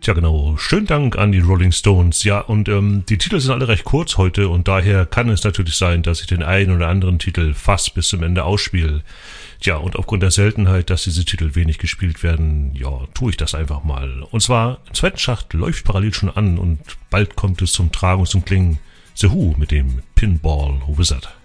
Tja, genau. Schönen Dank an die Rolling Stones. Ja, und die Titel sind alle recht kurz heute und daher kann es natürlich sein, dass ich den einen oder anderen Titel fast bis zum Ende ausspiele. Tja, und aufgrund der Seltenheit, dass diese Titel wenig gespielt werden, ja, tue ich das einfach mal. Und zwar, im zweiten Schacht läuft parallel schon an und bald kommt es zum Tragen und zum Klingen. The Who mit dem Pinball Wizard.